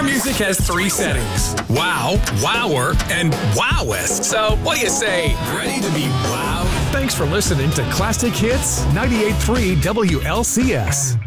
music has 3 settings: wow, wower, and wowest. So what do you say? Ready to be wowed? Thanks for listening to Classic Hits 98.3 WLCS.